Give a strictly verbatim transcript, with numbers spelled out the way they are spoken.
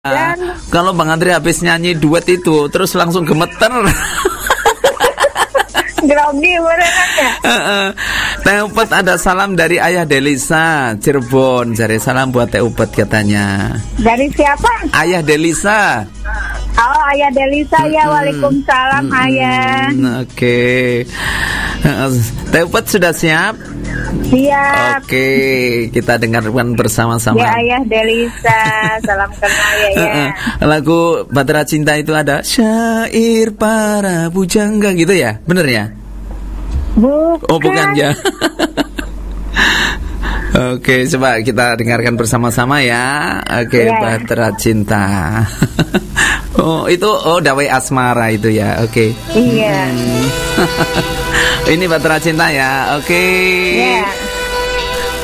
Dan kalau Bang Andre habis nyanyi duet itu terus langsung gemeter. grogi beneran ya. Teh Upet ada salam dari Ayah Delisa Cirebon. Jare salam buat Teh Upet katanya. Dari siapa? Ayah Delisa. Oh, Ayah Delisa ya. Mm-mm. Waalaikumsalam Mm-mm. Ayah. Oke. Teh Upet sudah siap? Siap. Oke, kita dengarkan bersama-sama. Ya Ayah Delisa, salam kenal ya ya. Lagu Bahtera Cinta itu ada syair para bujangga gitu ya, bener ya? Bukan. Oh bukan ya. Oke, coba kita dengarkan bersama-sama ya. Oke, Ya. Bahtera Cinta. Oh itu, oh Dawai Asmara itu ya. Oke. Iya. Hmm. Ini Bahtera Cinta ya. Oke. Ya.